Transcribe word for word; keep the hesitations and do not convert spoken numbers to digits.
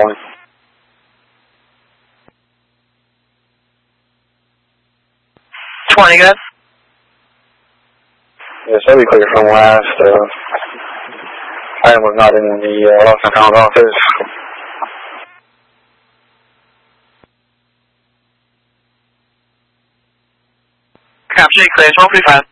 calling. twenty, good. Yes, I'll be clear from last. Uh, I was not in the uh, lost and found office. Capture, clear, twelve forty-five.